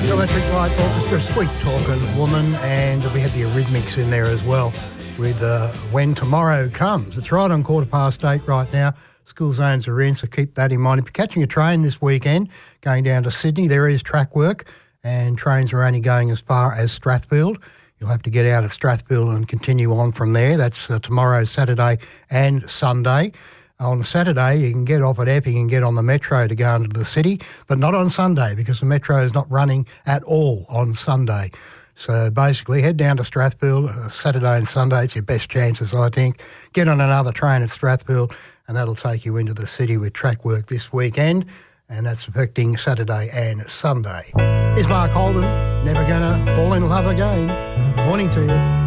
That's Electric Light Orchestra, Sweet Talking Woman, and we had the Eurythmics in there as well with When Tomorrow Comes. It's right on 8:15 right now. School zones are in, so keep that in mind. If you're catching a train this weekend going down to Sydney, there is track work and trains are only going as far as Strathfield. You'll have to get out at Strathfield and continue on from there. That's tomorrow, Saturday and Sunday. On Saturday, you can get off at Epping and get on the Metro to go into the city, but not on Sunday because the Metro is not running at all on Sunday. So basically, head down to Strathfield Saturday and Sunday. It's your best chances, I think. Get on another train at Strathfield and that'll take you into the city with track work this weekend, and that's affecting Saturday and Sunday. Here's Mark Holden, Never Gonna Fall in Love Again. Morning to you.